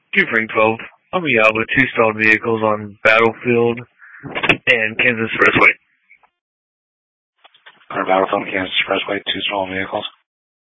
Ring 12. I'll be out with two stalled vehicles on Battlefield and Kansas Expressway. Battlefield and Kansas Expressway, two stalled vehicles.